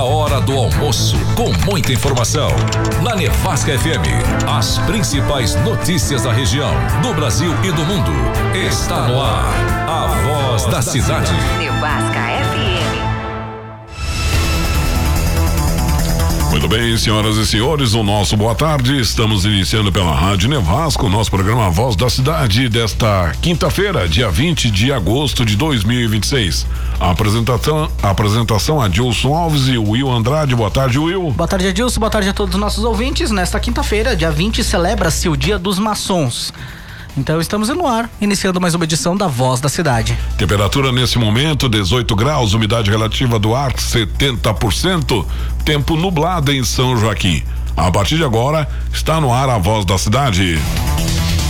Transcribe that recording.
A hora do almoço, com muita informação. Na Nevasca FM, as principais notícias da região, do Brasil e do mundo. Está no ar, a voz da cidade. Nevasca FM. Muito bem, senhoras e senhores, o nosso boa tarde. Estamos iniciando pela Rádio Nevasca o nosso programa Voz da Cidade desta quinta-feira, dia 20 de agosto de 2026. A apresentação Adilson Alves e Will Andrade. Boa tarde, Will. Boa tarde, Adilson. Boa tarde a todos os nossos ouvintes. Nesta quinta-feira, dia 20, celebra-se o Dia dos Maçons. Então estamos no ar, iniciando mais uma edição da Voz da Cidade. Temperatura nesse momento 18 graus, umidade relativa do ar 70%, tempo nublado em São Joaquim. A partir de agora, está no ar a Voz da Cidade.